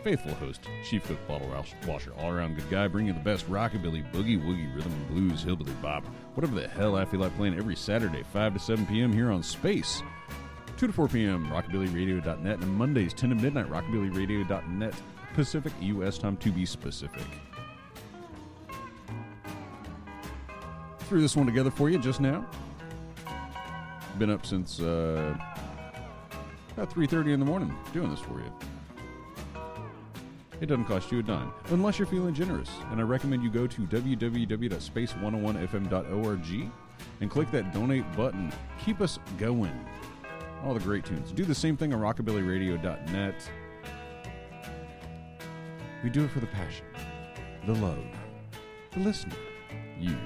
faithful host, chief cook, bottle washer, all-around good guy, bringing you the best rockabilly, boogie-woogie, rhythm and blues, hillbilly bop, whatever the hell I feel like playing every Saturday, 5 to 7 p.m. here on Space. 2 to 4 p.m., rockabillyradio.net, and Mondays, 10 to midnight, rockabillyradio.net, Pacific U.S. time to be specific. Threw this one together for you just now. Been up since about 3:30 in the morning doing this for you. It doesn't cost you a dime, unless you're feeling generous, and I recommend you go to www.space101fm.org and click that donate button. Keep us going. All the great tunes. Do the same thing on rockabillyradio.net. We do it for the passion, the love, the listener, you.